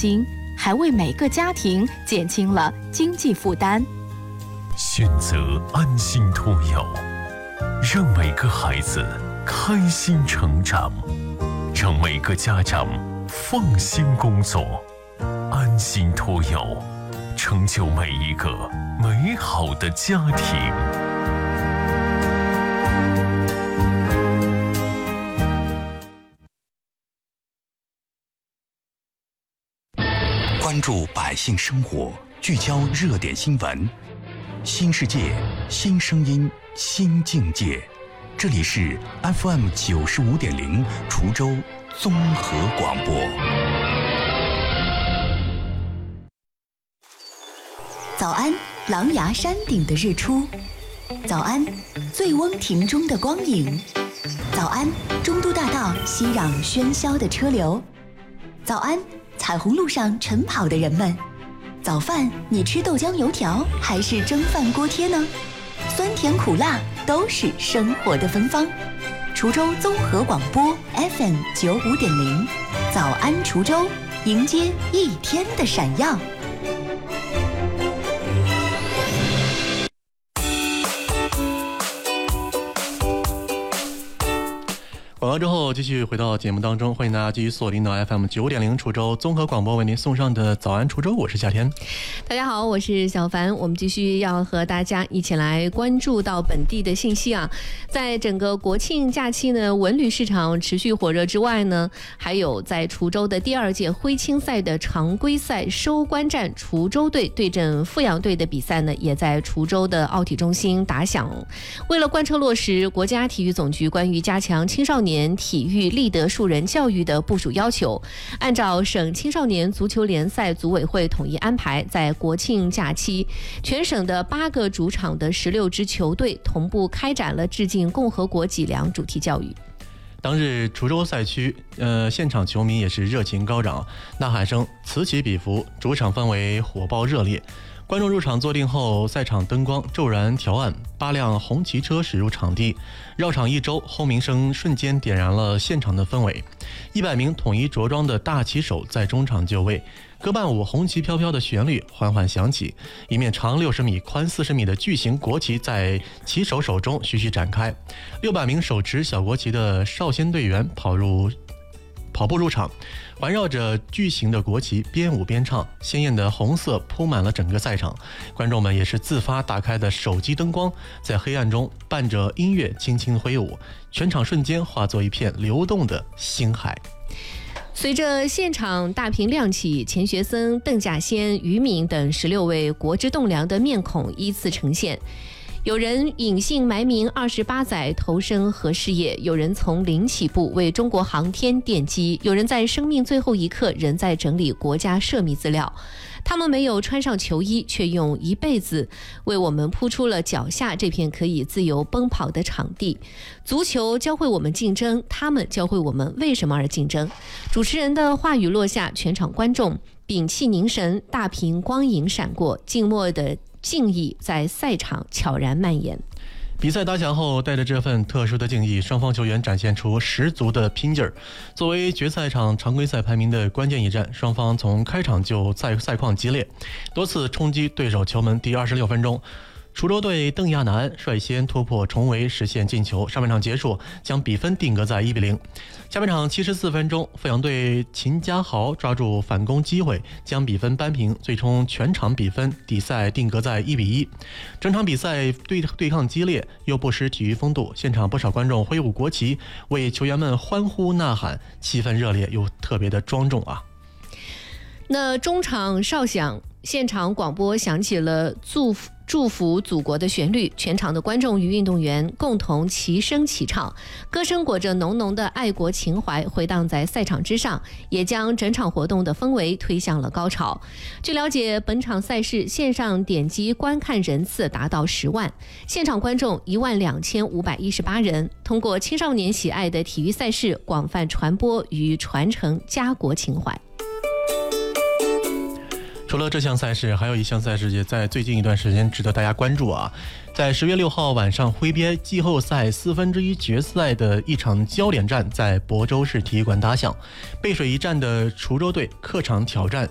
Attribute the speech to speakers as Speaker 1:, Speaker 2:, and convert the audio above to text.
Speaker 1: 心，还为每个家庭减轻了经济负担。
Speaker 2: 选择安心托幼，让每个孩子开心成长，让每个家长放心工作。安心托幼，成就每一个美好的家庭。
Speaker 3: 关注百姓生活，聚焦热点新闻，新世界，新声音，新境界。这里是 FM 95.0滁州综合广播。
Speaker 4: 早安，狼牙山顶的日出；早安，醉翁亭中的光影；早安，中都大道熙攘喧嚣的车流；早安，彩虹路上晨跑的人们。早饭你吃豆浆油条还是蒸饭锅贴呢？酸甜苦辣都是生活的芬芳。滁州综合广播 FM 95.0，早安滁州，迎接一天的闪耀。
Speaker 5: 广告之后继续回到节目当中，欢迎大家继续锁定到 FM 95.0滁州综合广播为您送上的早安滁州，我是夏天。
Speaker 6: 大家好，我是小凡，我们继续要和大家一起来关注到本地的信息啊。在整个国庆假期呢，文旅市场持续火热之外呢，还有在滁州的第2届徽青赛的常规赛收官战，滁州队对阵阜阳队的比赛呢，也在滁州的奥体中心打响。为了贯彻落实国家体育总局关于加强青少年体育立德树人教育的部署要求，按照省青少年足球联赛组委会统一安排，在国庆假期，全省的8个主场的16支球队同步开展了致敬共和国脊梁主题教育。
Speaker 5: 当日滁州赛区现场球迷也是热情高涨，呐喊声此起彼伏，主场氛围火爆热烈。观众入场坐定后，赛场灯光骤然调暗，8辆红旗车驶入场地，绕场一周，轰鸣声瞬间点燃了现场的氛围。100名统一着装的大旗手在中场就位，歌伴舞红旗飘飘的旋律缓缓响起，一面长60米、宽40米的巨型国旗在旗手手中徐徐展开。600名手持小国旗的少先队员跑步入场，环绕着巨型的国旗边舞边唱，鲜艳的红色铺满了整个赛场。观众们也是自发打开的手机灯光，在黑暗中伴着音乐轻轻挥舞，全场瞬间化作一片流动的星海。
Speaker 6: 随着现场大屏亮起，钱学森、邓稼先、于敏等16位国之栋梁的面孔依次呈现。有人隐姓埋名28载投身核事业，有人从零起步为中国航天奠基，有人在生命最后一刻仍在整理国家涉密资料。他们没有穿上球衣，却用一辈子为我们铺出了脚下这片可以自由奔跑的场地。足球教会我们竞争，他们教会我们为什么而竞争。主持人的话语落下，全场观众屏气凝神，大屏光影闪过，静默的敬意在赛场悄然蔓延。
Speaker 5: 比赛打响后，带着这份特殊的敬意，双方球员展现出十足的拼劲儿。作为决赛场常规赛排名的关键一战，双方从开场就赛况激烈，多次冲击对手球门。第26分钟，滁州队邓亚楠率先突破重围，实现进球。上半场结束，将比分定格在1-0。下半场74分钟，阜阳队秦家豪抓住反攻机会，将比分扳平，最终全场比分底赛定格在1-1。整场比赛对抗激烈，又不失体育风度，现场不少观众挥舞国旗，为球员们欢呼呐喊，气氛热烈又特别的庄重啊。
Speaker 6: 那中场哨响，现场广播响起了祝福祖国的旋律，全场的观众与运动员共同齐声齐唱，歌声裹着浓浓的爱国情怀回荡在赛场之上，也将整场活动的氛围推向了高潮。据了解，本场赛事线上点击观看人次达到10万，现场观众12518人，通过青少年喜爱的体育赛事广泛传播与传承家国情怀。
Speaker 5: 除了这项赛事，还有一项赛事也在最近一段时间值得大家关注啊！在10月6号晚上，徽编季后赛1/4决赛的一场焦点战在亳州市体育馆打响。背水一战的滁州队客场挑战